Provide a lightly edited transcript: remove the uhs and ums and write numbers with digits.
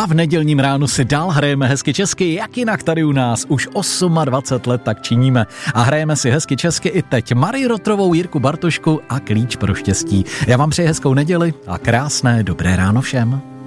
v nedělním ránu si dál hrajeme hezky česky, jak jinak tady u nás už 28 let tak činíme. A hrajeme si hezky česky i teď Marii Rotrovou, Jirku Bartošku a Klíč pro štěstí. Já vám přeji hezkou neděli a krásné dobré ráno všem.